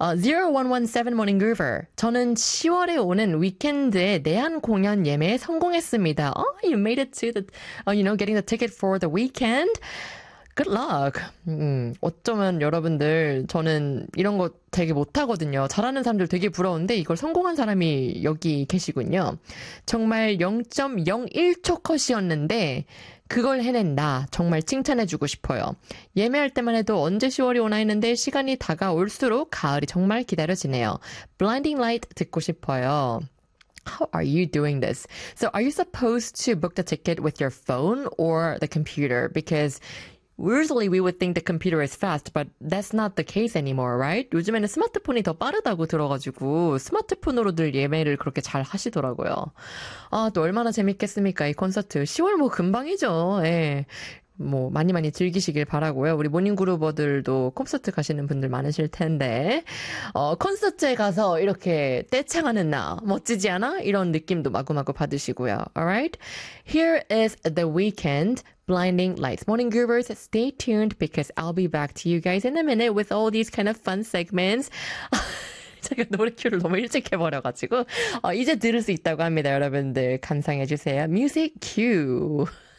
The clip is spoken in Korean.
0117 Morning Groover. 저는 10월에 오는 위켄드에 내한 공연 예매에 성공했습니다. Oh, you made it to the, getting the ticket for the weekend. Good luck. 어쩌면 여러분들, 저는 이런 거 되게 못하거든요. 잘하는 사람들 되게 부러운데 이걸 성공한 사람이 여기 계시군요. 정말 0.01초 컷이었는데 그걸 해낸 나 정말 칭찬해주고 싶어요. 예매할 때만 해도 언제 10월이 오나 했는데 시간이 다가올수록 가을이 정말 기다려지네요. Blinding Light 듣고 싶어요. How are you doing this? So are you supposed to book the ticket with your phone or the computer? Because usually we would think the computer is fast, but that's not the case anymore, right? 요즘에는 스마트폰이 더 빠르다고 들어가지고 스마트폰으로들 예매를 그렇게 잘 하시더라고요. 아, 또 얼마나 재밌겠습니까? 이 콘서트. 10월 뭐 금방이죠. 예. 뭐 많이 즐기시길 바라고요. 우리 모닝그루버들도 콘서트 가시는 분들 많으실 텐데 콘서트에 가서 이렇게 떼창하는 나 멋지지 않아? 이런 느낌도 마구마구 받으시고요. Alright? Here is The Weeknd, Blinding Lights. Morning Groovers, stay tuned because I'll be back to you guys in a minute with all these kind of fun segments. 제가 노래 큐를 너무 일찍 해버려가지고 이제 들을 수 있다고 합니다. 여러분들 감상해주세요. Music Q.